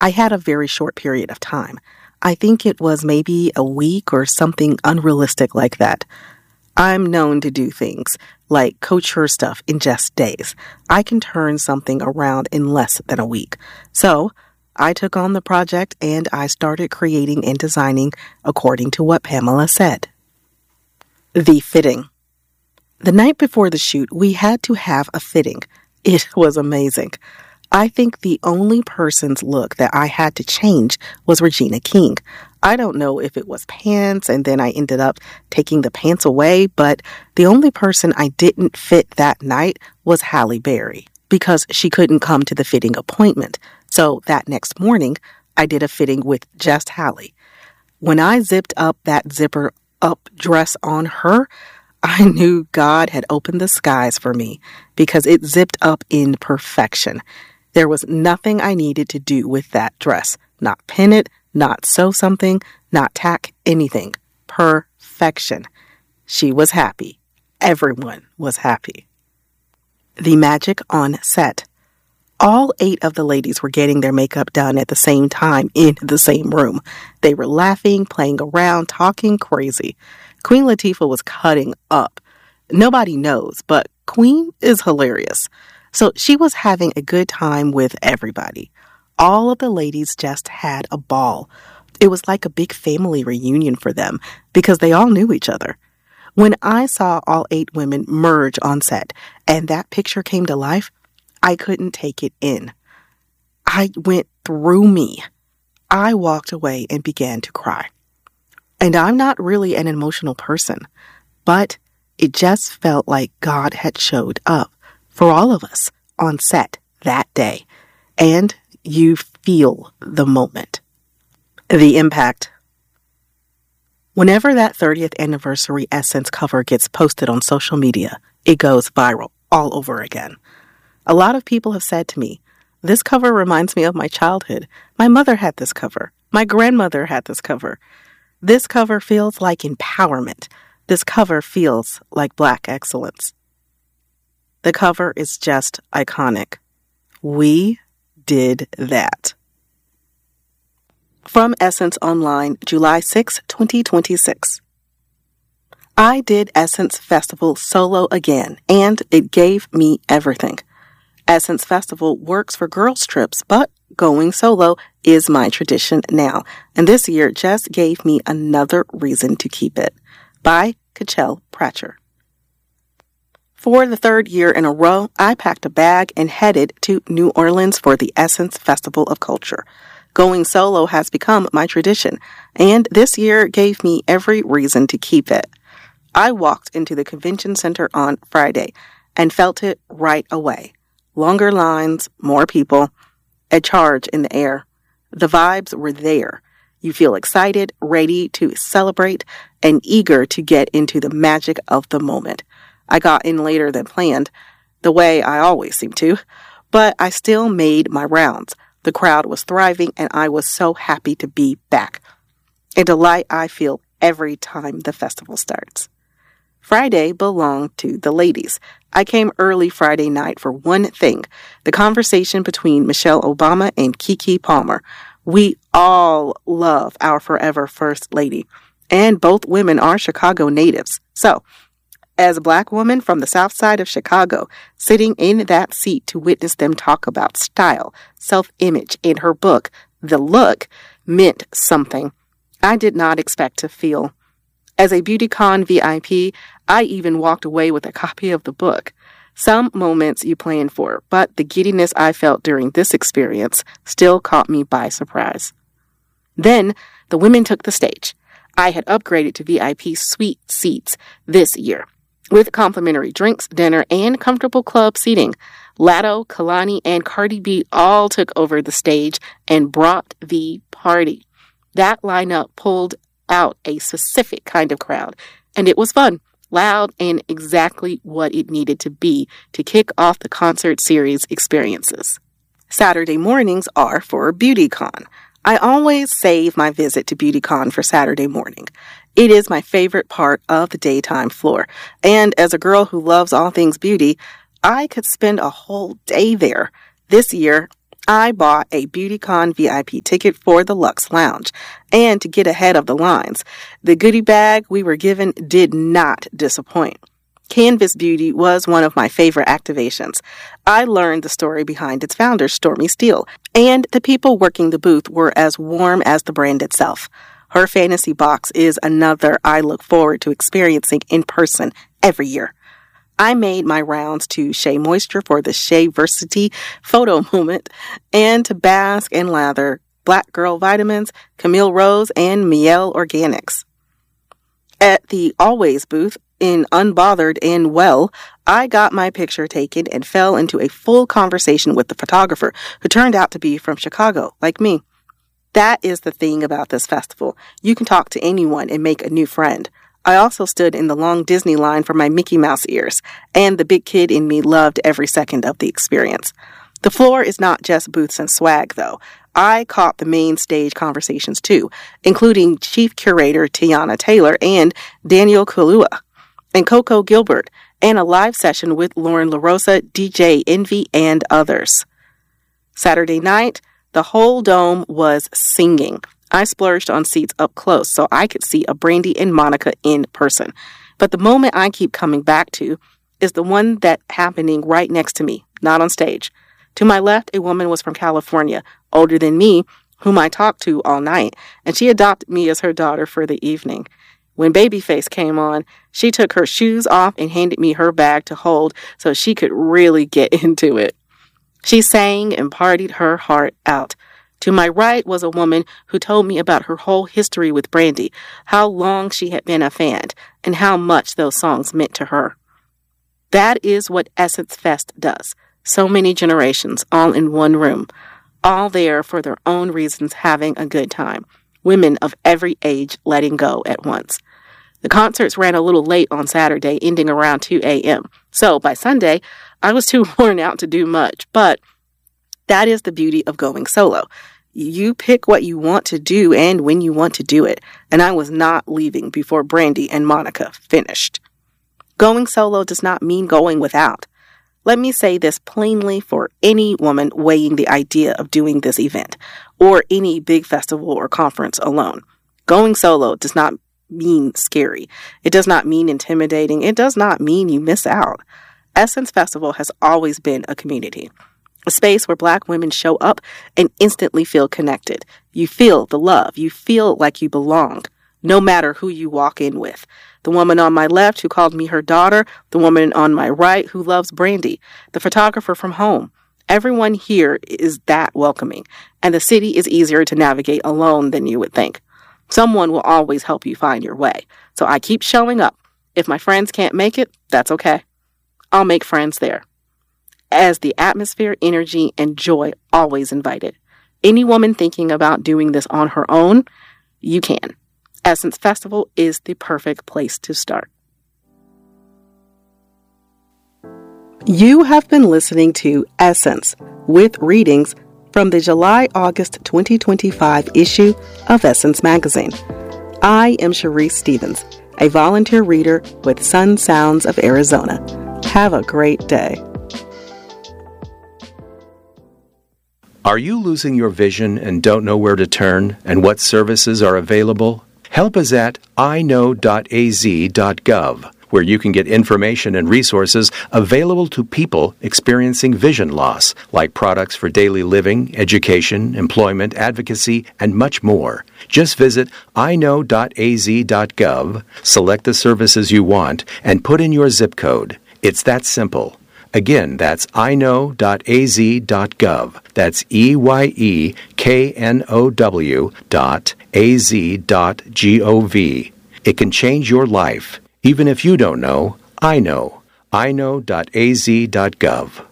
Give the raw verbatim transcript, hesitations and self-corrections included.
I had a very short period of time. I think it was maybe a week or something unrealistic like that. I'm known to do things like couture stuff in just days. I can turn something around in less than a week. So I took on the project and I started creating and designing according to what Pamela said. The fitting. The night before the shoot, we had to have a fitting. It was amazing. I think the only person's look that I had to change was Regina King. I don't know if it was pants and then I ended up taking the pants away, but the only person I didn't fit that night was Halle Berry because she couldn't come to the fitting appointment. So that next morning, I did a fitting with just Halle. When I zipped up that zipper up dress on her, I knew God had opened the skies for me because it zipped up in perfection. There was nothing I needed to do with that dress. Not pin it, not sew something, not tack anything. Perfection. She was happy. Everyone was happy. The magic on set. All eight of the ladies were getting their makeup done at the same time in the same room. They were laughing, playing around, talking crazy. Queen Latifah was cutting up. Nobody knows, but Queen is hilarious. So she was having a good time with everybody. All of the ladies just had a ball. It was like a big family reunion for them because they all knew each other. When I saw all eight women merge on set and that picture came to life, I couldn't take it in. I went through me. I walked away and began to cry. And I'm not really an emotional person, but it just felt like God had showed up for all of us on set that day. And you feel the moment. The impact. Whenever that thirtieth anniversary Essence cover gets posted on social media, it goes viral all over again. A lot of people have said to me, this cover reminds me of my childhood. My mother had this cover. My grandmother had this cover. This cover feels like empowerment. This cover feels like Black excellence. The cover is just iconic. We did that. From Essence Online, July sixth, twenty twenty-six. I did Essence Festival solo again, and it gave me everything. Essence Festival works for girls' trips, but going solo is my tradition now, and this year just gave me another reason to keep it. By Cachelle Pratcher. For the third year in a row, I packed a bag and headed to New Orleans for the Essence Festival of Culture. Going solo has become my tradition, and this year gave me every reason to keep it. I walked into the convention center on Friday and felt it right away. Longer lines, more people, a charge in the air. The vibes were there. You feel excited, ready to celebrate, and eager to get into the magic of the moment. I got in later than planned, the way I always seem to, but I still made my rounds. The crowd was thriving, and I was so happy to be back. A delight I feel every time the festival starts. Friday belonged to the ladies. I came early Friday night for one thing, the conversation between Michelle Obama and Keke Palmer. We all love our forever First Lady, and both women are Chicago natives. So, as a Black woman from the South Side of Chicago, sitting in that seat to witness them talk about style, self-image in her book, The Look, meant something I did not expect to feel. As a BeautyCon V I P, I even walked away with a copy of the book. Some moments you plan for, but the giddiness I felt during this experience still caught me by surprise. Then, the women took the stage. I had upgraded to V I P suite seats this year, with complimentary drinks, dinner, and comfortable club seating. Latto, Kalani, and Cardi B all took over the stage and brought the party. That lineup pulled out a specific kind of crowd, and it was fun, loud, and exactly what it needed to be to kick off the concert series experiences. Saturday mornings are for BeautyCon. I always save my visit to BeautyCon for Saturday morning. It is my favorite part of the daytime floor, and as a girl who loves all things beauty, I could spend a whole day there. This year, I bought a BeautyCon V I P ticket for the Luxe Lounge, and to get ahead of the lines, the goodie bag we were given did not disappoint. Canvas Beauty was one of my favorite activations. I learned the story behind its founder, Stormy Steele, and the people working the booth were as warm as the brand itself. Her fantasy box is another I look forward to experiencing in person every year. I made my rounds to Shea Moisture for the Shea Versity photo moment and to Bask and Lather, Black Girl Vitamins, Camille Rose, and Miele Organics. At the Always booth in Unbothered and Well, I got my picture taken and fell into a full conversation with the photographer who turned out to be from Chicago, like me. That is the thing about this festival. You can talk to anyone and make a new friend. I also stood in the long Disney line for my Mickey Mouse ears, and the big kid in me loved every second of the experience. The floor is not just booths and swag, though. I caught the main stage conversations, too, including Chief Curator Tiana Taylor and Daniel Kaluuya, and Coco Gilbert, and a live session with Lauren LaRosa, D J Envy, and others. Saturday night, the whole dome was singing. I splurged on seats up close so I could see a Brandy and Monica in person. But the moment I keep coming back to is the one that's happening right next to me, not on stage. To my left, a woman was from California, older than me, whom I talked to all night, and she adopted me as her daughter for the evening. When Babyface came on, she took her shoes off and handed me her bag to hold so she could really get into it. She sang and partied her heart out. To my right was a woman who told me about her whole history with Brandy, how long she had been a fan, and how much those songs meant to her. That is what Essence Fest does. So many generations, all in one room, all there for their own reasons, having a good time. Women of every age letting go at once. The concerts ran a little late on Saturday, ending around two a.m. So by Sunday, I was too worn out to do much, but that is the beauty of going solo. You pick what you want to do and when you want to do it, and I was not leaving before Brandy and Monica finished. Going solo does not mean going without. Let me say this plainly for any woman weighing the idea of doing this event, or any big festival or conference alone. Going solo does not mean scary. It does not mean intimidating. It does not mean you miss out. Essence Festival has always been a community. A space where Black women show up and instantly feel connected. You feel the love. You feel like you belong, no matter who you walk in with. The woman on my left who called me her daughter, the woman on my right who loves Brandy, the photographer from home. Everyone here is that welcoming, and the city is easier to navigate alone than you would think. Someone will always help you find your way. So I keep showing up. If my friends can't make it, that's okay. I'll make friends there. As the atmosphere, energy, and joy always invited. Any woman thinking about doing this on her own, you can. Essence Festival is the perfect place to start. You have been listening to Essence with readings from the July-August twenty twenty-five issue of Essence Magazine. I am Sharice Stevens, a volunteer reader with Sun Sounds of Arizona. Have a great day. Are you losing your vision and don't know where to turn and what services are available? Help is at i know dot a z dot gov, where you can get information and resources available to people experiencing vision loss, like products for daily living, education, employment, advocacy, and much more. Just visit i know dot a z dot gov, select the services you want, and put in your zip code. It's that simple. Again, that's i know dot a z dot gov. That's E Y E K N O W dot A Z dot G O V. It can change your life. Even if you don't know, I know. i know dot a z dot gov.